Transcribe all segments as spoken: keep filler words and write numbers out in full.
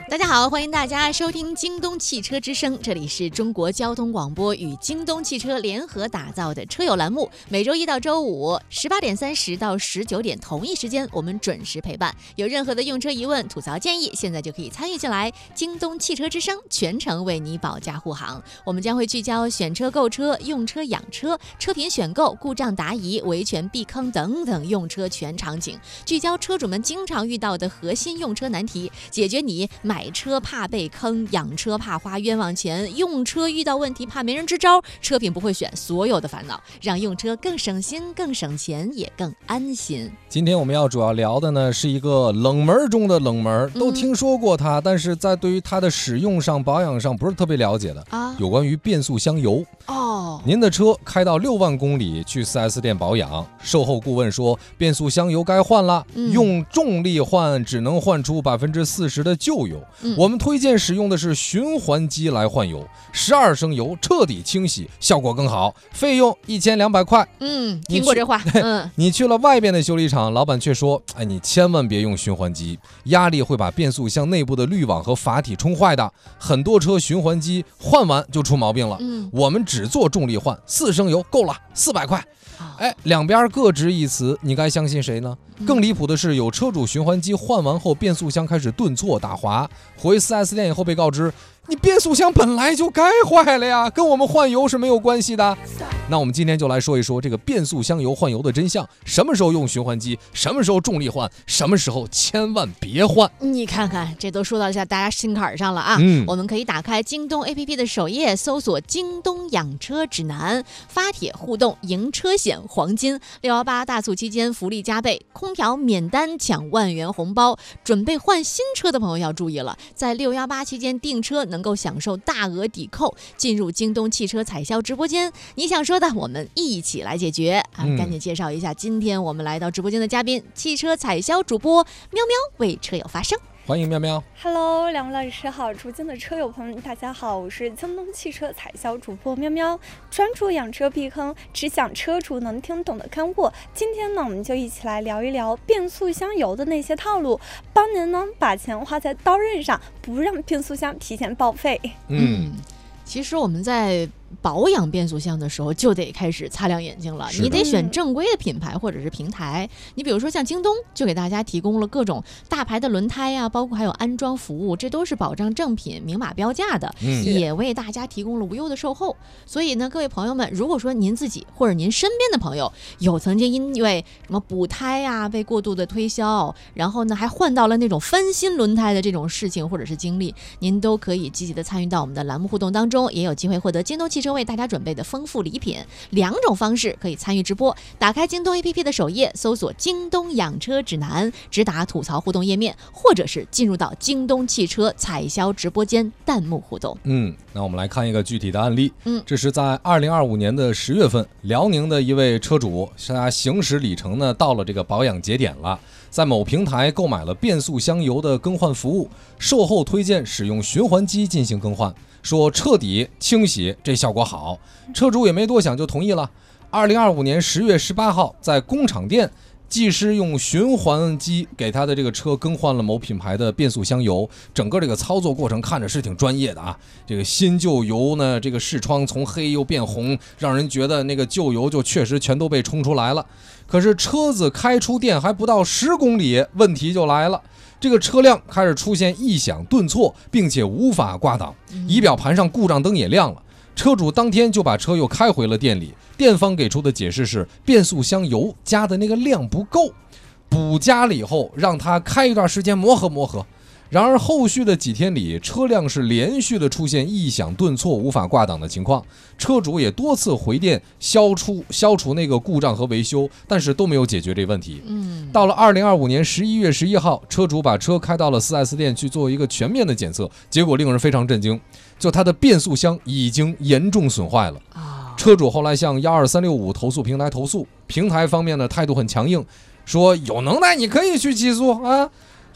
大家好，欢迎大家收听京东汽车之声，这里是中国交通广播与京东汽车联合打造的车友栏目，每周一到周五十八点三十到十九点同一时间，我们准时陪伴。有任何的用车疑问、吐槽建议，现在就可以参与进来。京东汽车之声全程为你保驾护航，我们将会聚焦选车、购车、用车、养车、车品选购、故障答疑、维权避坑等等用车全场景，聚焦车主们经常遇到的核心用车难题，解决你买车怕被坑，养车怕花冤枉钱，用车遇到问题怕没人支招，车品不会选，所有的烦恼，让用车更省心、更省钱，也更安心。 今天我们要主要聊的呢，是一个冷门中的冷门，都听说过它，嗯、但是在对于它的使用上、保养上不是特别了解的啊。有关于变速箱油哦，您的车开到六万公里去 四 S 店保养，售后顾问说变速箱油该换了，嗯、用重力换只能换出百分之四十的旧油。嗯、我们推荐使用的是循环机来换油，十二升油彻底清洗，效果更好，费用一千两百块。 嗯，听过这话。嗯， 你去了外边的修理厂，老板却说，哎，你千万别用循环机，压力会把变速箱内部的滤网和阀体冲坏的。很多车循环机换完就出毛病了。嗯，我们只做重力换，四升油够了，四百块。哎，两边各执一词，你该相信谁呢？更离谱的是，有车主循环机换完后，变速箱开始顿挫打滑，回 四 S 店以后被告知，你变速箱本来就该坏了呀，跟我们换油是没有关系的。那我们今天就来说一说这个变速箱油换油的真相，什么时候用循环机，什么时候重力换，什么时候千万别换。 你看看，这都说到大家心坎上了啊！嗯、我们可以打开京东 A P P 的首页，搜索京东养车指南，发帖互动赢车险黄金六一八大促期间福利加倍，空调免单抢万元红包。准备换新车的朋友要注意了，在六一八期间订车能够享受大额抵扣。进入京东汽车采销直播间，你想说的我们一起来解决啊！ 嗯、 赶紧介绍一下今天我们来到直播间的嘉宾，汽车采销主播喵喵为车友发声。 欢迎喵喵。 Hello， 两位老师好，直播间的车友朋友们大家好，我是京东汽车采销主播喵喵，专注养车避坑，只想车主能听懂的干货。今天呢，我们就一起来聊一聊变速箱油的那些套路，帮您呢把钱花在刀刃上，不让变速箱提前报废。 嗯，其实我们在保养变速箱的时候就得开始擦亮眼睛了，你得选正规的品牌或者是平台。你比如说像京东就给大家提供了各种大牌的轮胎啊，包括还有安装服务，这都是保障正品明码标价的，嗯、也为大家提供了无忧的售后。所以呢，各位朋友们，如果说您自己或者您身边的朋友有曾经因为什么补胎啊被过度的推销，然后呢还换到了那种翻新轮胎的这种事情或者是经历，您都可以积极的参与到我们的栏目互动当中，也有机会获得京东汽车为大家准备的丰富礼品。两种方式可以参与直播，打开京东 A P P 的首页，搜索京东养车指南，直达吐槽互动页面，或者是进入到京东汽车采销直播间弹幕互动。 嗯，那我们来看一个具体的案例。嗯，这是在二零二五年的十月份，辽宁的一位车主，他行驶里程呢到了这个保养节点了，在某平台购买了变速箱油的更换服务，售后推荐使用循环机进行更换，说彻底清洗这效果好，车主也没多想就同意了。二零二五年十月十八号，在工厂店，技师用循环机给他的这个车更换了某品牌的变速箱油，整个这个操作过程看着是挺专业的啊。这个新旧油呢，这个视窗从黑又变红，让人觉得那个旧油就确实全都被冲出来了。可是车子开出店还不到十公里，问题就来了。这个车辆开始出现异响顿挫，并且无法挂档，仪表盘上故障灯也亮了。车主当天就把车又开回了店里，店方给出的解释是变速箱油加的那个量不够，补加了以后让他开一段时间磨合磨合。然而后续的几天里，车辆是连续的出现异响顿挫无法挂档的情况，车主也多次回电消除消除那个故障和维修，但是都没有解决这问题。嗯，到了二零二五年十一月十一号，车主把车开到了 四 S 店去做一个全面的检测，结果令人非常震惊，就他的变速箱已经严重损坏了。车主后来向一二三六五投诉平台投诉，平台方面的态度很强硬，说有能耐你可以去起诉啊。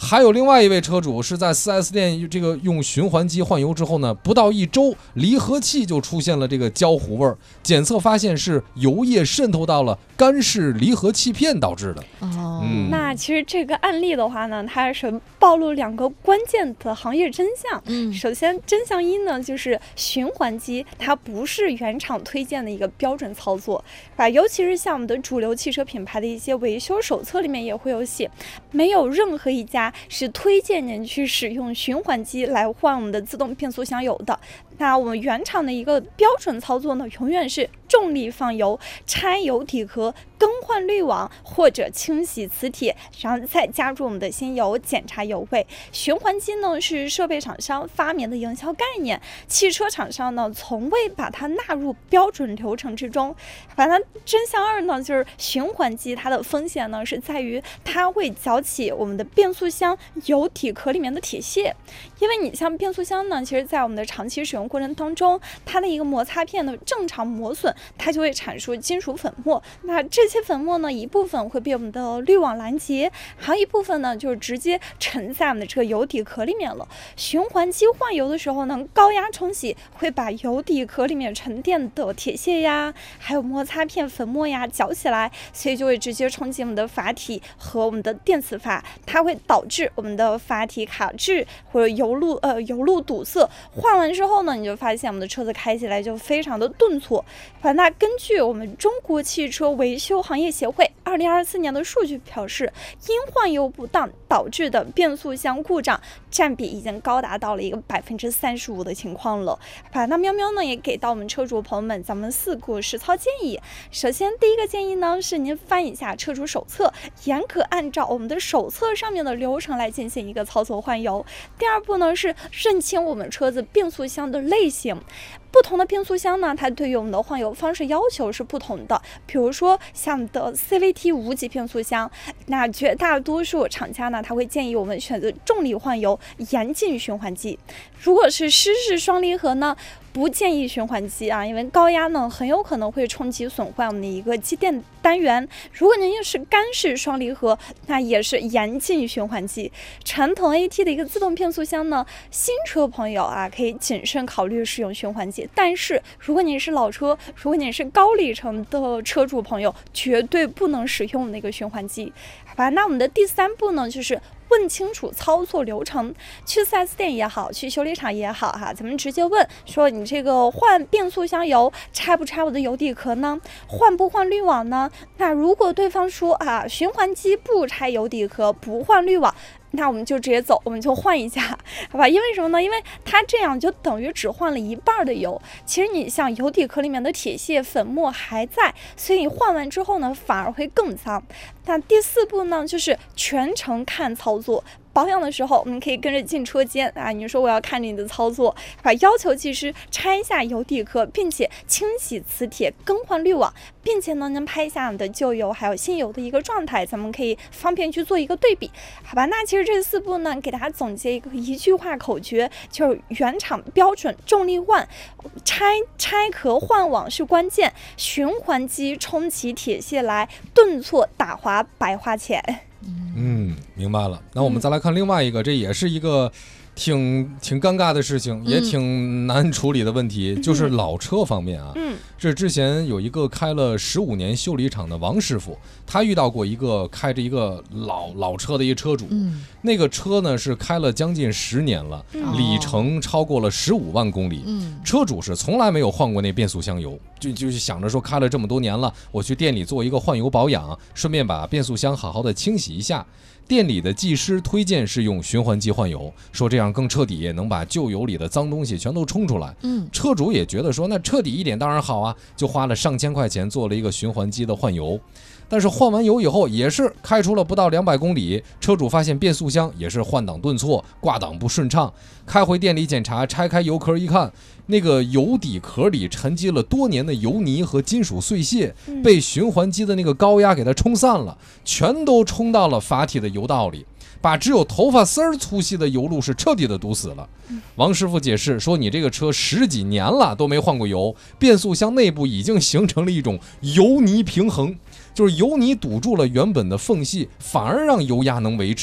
还有另外一位车主是在 四 S 店这个用循环机换油之后呢，不到一周，离合器就出现了这个焦糊味儿，检测发现是油液渗透到了干式离合器片导致的。 哦， 嗯， 那其实这个案例的话呢，它是暴露两个关键的行业真相。 嗯， 首先真相一呢，就是循环机它不是原厂推荐的一个标准操作啊，尤其是像我们的主流汽车品牌的一些维修手册里面也会有写，没有任何一家是推荐您去使用循环机来换我们的自动变速箱油的。那我们原厂的一个标准操作呢，永远是重力放油、拆油底壳、更换滤网或者清洗磁铁，然后再加入我们的新油，检查油位。循环机呢是设备厂商发明的营销概念，汽车厂商呢从未把它纳入标准流程之中。反正真相二呢，就是循环机它的风险呢是在于它会搅起我们的变速箱油底壳里面的铁屑，因为你像变速箱呢，其实在我们的长期使用过程当中，它的一个摩擦片的正常磨损，它就会产出金属粉末。那这些粉末呢，一部分会被我们的滤网拦截，还有一部分呢就是直接沉在我们的这个油底壳里面了。循环机换油的时候呢，高压冲洗会把油底壳里面沉淀的铁屑呀，还有摩擦片粉末呀搅起来，所以就会直接冲击我们的阀体和我们的电磁阀，它会导致我们的阀体卡滞或者油路呃油路堵塞。换完之后呢，你就发现我们的车子开起来就非常的顿挫。反正根据我们中国汽车维修行业协会二零二四年的数据表示，因换油不当导致的变速箱故障占比已经高达到了一个百分之三十五的情况了。反正喵喵呢也给到我们车主朋友们咱们四个实操建议。首先第一个建议呢是您翻一下车主手册，严格按照我们的手册上面的流程来进行一个操作换油。第二步呢是认清我们车子变速箱的类型。不同的变速箱呢，它对于我们的换油方式要求是不同的。比如说像的 C V T 无级变速箱，那绝大多数厂家呢，它会建议我们选择重力换油，严禁循环机。如果是湿式双离合呢，不建议循环机啊，因为高压呢很有可能会冲击损坏我们的一个机电单元。如果您又是干式双离合，那也是严禁循环机。传统 A T 的一个自动变速箱呢，新车朋友啊可以谨慎考虑使用循环机，但是如果你是老车，如果你是高里程的车主朋友，绝对不能使用那个循环机。好吧，那我们的第三步呢，就是问清楚操作流程。去 四 S 店也好，去修理厂也好哈，咱们直接问说，你这个换变速箱油拆不拆我的油底壳呢？换不换滤网呢？那如果对方说啊，循环机不拆油底壳，不换滤网，那我们就直接走，我们就换一下，好吧？因为什么呢？因为它这样就等于只换了一半的油。其实你像油底壳里面的铁屑粉末还在，所以你换完之后呢，反而会更脏。那第四步呢，就是全程看操作。保养的时候，我们可以跟着进车间啊，你说我要看你的操作，把要求技师拆一下油底壳，并且清洗磁铁、更换滤网，并且呢，能拍一下你的旧油还有新油的一个状态，咱们可以方便去做一个对比，好吧？那其实这四步呢，给大家总结一个一句话口诀，就是原厂标准重力换，拆拆壳换网是关键，循环机冲起铁屑来，顿挫打滑白花钱。 嗯，明白了。那我们再来看另外一个，这也是一个挺挺尴尬的事情，也挺难处理的问题，嗯、就是老车方面啊。嗯，这之前有一个开了十五年修理厂的王师傅，他遇到过一个开着一个老老车的一个车主，嗯、那个车呢是开了将近十年了，嗯、里程超过了十五万公里，嗯、车主是从来没有换过那变速箱油，就就是想着说开了这么多年了，我去店里做一个换油保养，顺便把变速箱好好的清洗一下。店里的技师推荐是用循环机换油，说这样更彻底，能把旧油里的脏东西全都冲出来。嗯，车主也觉得说那彻底一点当然好啊，就花了上千块钱做了一个循环机的换油。但是换完油以后也是开出了不到两百公里，车主发现变速箱也是换挡顿挫，挂档不顺畅。开回店里检查，拆开油壳一看，那个油底壳里沉积了多年的油泥和金属碎屑，被循环机的那个高压给它冲散了，全都冲到了阀体的油道里，把只有头发丝儿粗细的油路是彻底的堵死了。王师傅解释说，你这个车十几年了都没换过油，变速箱内部已经形成了一种油泥平衡，就是油泥堵住了原本的缝隙，反而让油压能维持。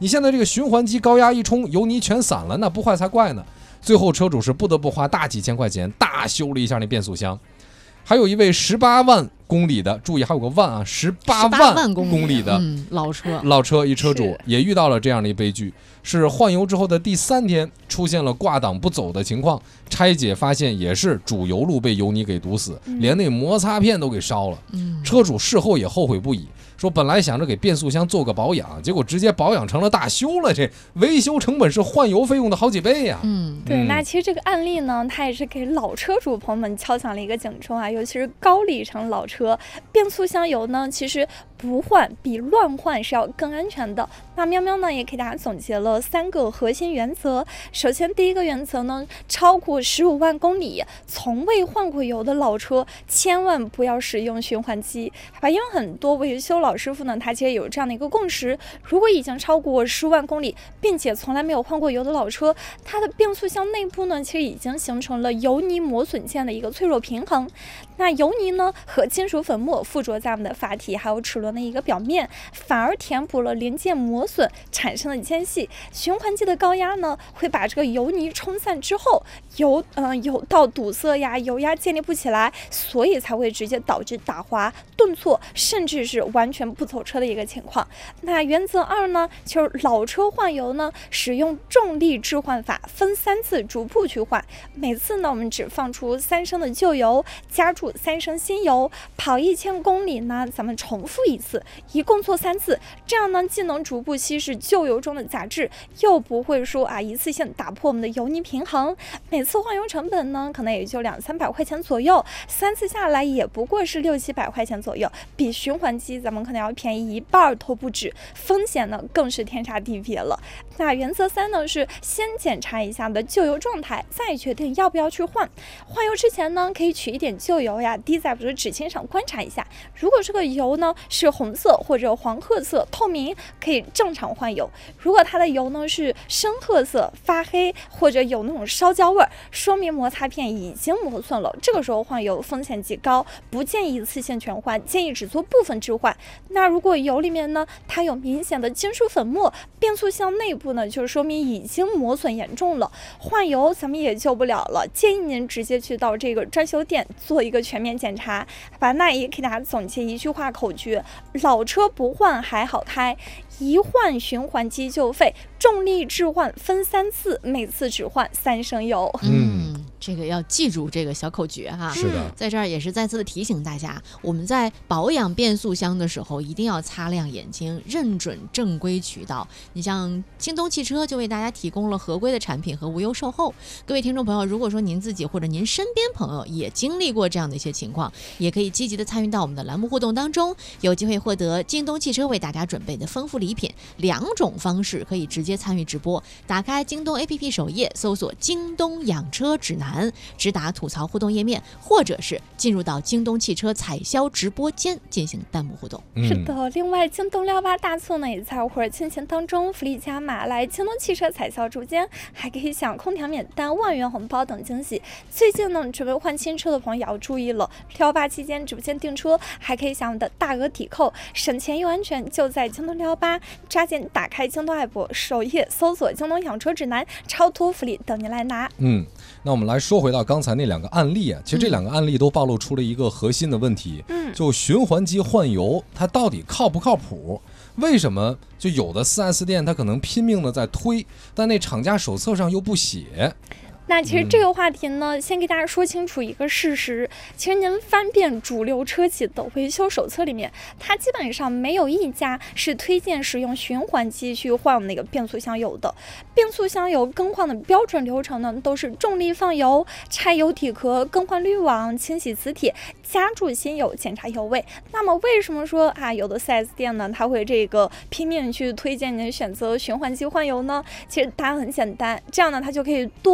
你现在这个循环机高压一冲，油泥全散了，那不坏才怪呢。最后车主是不得不花大几千块钱大修了一下那变速箱。还有一位十八万公里的，注意还有个万啊，十八万公里的老车， 老车一车主也遇到了这样的一悲剧，是换油之后的第三天出现了挂档不走的情况，拆解发现也是主油路被油泥给堵死，连那摩擦片都给烧了。车主事后也后悔不已，说本来想着给变速箱做个保养，结果直接保养成了大修了，这维修成本是换油费用的好几倍呀。 嗯， 对，那其实这个案例呢，它也是给老车主朋友们敲响了一个警钟啊，尤其是高里程老车，变速箱油呢，其实不换比乱换是要更安全的。那喵喵呢也给大家总结了三个核心原则。首先，第一个原则呢，超过十五万公里从未换过油的老车，千万不要使用循环机，好吧？因为很多维修老师傅呢，他其实有这样的一个共识：如果已经超过十万公里，并且从来没有换过油的老车，它的变速箱内部呢，其实已经形成了油泥磨损件的一个脆弱平衡。那油泥呢和金属粉末附着在我们的阀体还有齿轮的一个表面，反而填补了零件磨损产生的间隙。循环机的高压呢，会把这个油泥冲散之后，油嗯、呃、油道堵塞呀，油压建立不起来，所以才会直接导致打滑、顿挫，甚至是完全不走车的一个情况。那原则二呢，就是老车换油呢，使用重力置换法，分三次逐步去换。每次呢，我们只放出三升的旧油，加注三升新油，跑一千公里呢，咱们重复一次，一共做三次。这样呢，既能逐步稀释旧油中的杂质，又不会说啊一次性打破我们的油泥平衡。每次换油成本呢，可能也就两三百块钱左右，三次下来也不过是六七百块钱左右，比循环机咱们可能要便宜一半都不止，风险呢更是天差地别了。那原则三呢，是先检查一下的旧油状态，再决定要不要去换。换油之前呢，可以取一点旧油呀，滴在比如纸巾上观察一下，如果这个油呢是红色或者黄褐色透明，可以正常换油；如果它的油呢是深褐色发黑或者有那种烧焦味，说明摩擦片已经磨损了，这个时候换油风险极高，不建议一次性全换，建议只做部分置换。那如果油里面呢它有明显的金属粉末，变速箱内部呢就说明已经磨损严重了，换油咱们也救不了了，建议您直接去到这个专修店做一个全面检查。把那也给大家总结一句话口诀：老车不换还好开，一换循环机就废，重力置换分三次，每次只换三升油。 嗯，这个要记住这个小口诀哈。 是的， 在这儿也是再次的提醒大家，我们在保养变速箱的时候一定要擦亮眼睛，认准正规渠道。你像京东汽车就为大家提供了合规的产品和无忧售后。各位听众朋友，如果说您自己或者您身边朋友也经历过这样的一些情况，也可以积极的参与到我们的栏目互动当中，有机会获得京东汽车为大家准备的丰富礼品。两种方式可以直接参与直播，打开京东 A P P 首页，搜索京东养车指南，直达吐槽互动页面，或者是进入到京东汽车采销直播间进行弹幕互动。 嗯、 是的，另外京东六八大促呢也在会儿亲情当中，福利加码，来京东汽车采销直播间还可以享空调免单、万元红包等惊喜。最近呢准备换新车的朋友也要注意了，六八期间直播间订车还可以享我们的大额抵扣，省钱又安全，就在京东六八，抓紧打开京东 app 首页搜索京东养车指南，超多福利等您来拿。 嗯，那我们来说回到刚才那两个案例啊，其实这两个案例都暴露出了一个核心的问题，嗯，就循环机换油它到底靠不靠谱？为什么就有的 四 S 店它可能拼命的在推，但那厂家手册上又不写？ 那其实这个话题呢、嗯、先给大家说清楚一个事实，其实您翻遍主流车企的维修手册里面，它基本上没有一家是推荐使用循环机去换我们那个变速箱油的。变速箱油更换的标准流程呢，都是重力放油、拆油体壳、更换滤网、清洗磁铁、加注新油、检查油位。那么为什么说啊有的 四 S 店呢它会这个拼命去推荐您选择循环机换油呢？其实答案很简单，这样呢它就可以多卖油，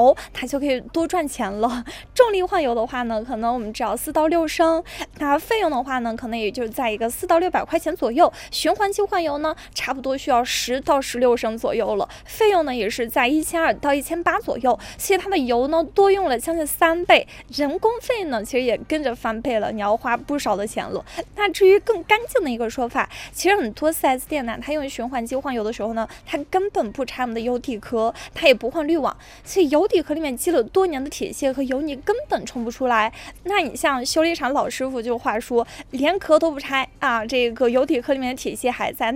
油，它就可以多赚钱了。重力换油的话呢，可能我们只要四到六升，那费用的话呢，可能也就在一个四到六百块钱左右。循环机换油呢，差不多需要十到十六升左右了，费用呢也是在一千二到一千八左右。其实它的油呢多用了将近三倍，人工费呢其实也跟着翻倍了，你要花不少的钱了。那至于更干净的一个说法，其实很多 四 S 店呢，它用循环机换油的时候呢，它根本不拆我们的油底壳，它也不换滤网，所以油底壳里面积了多年的铁屑和油泥根本冲不出来。那你像修理厂老师傅就话说，连壳都不拆啊，这个油底壳里面的铁屑还在。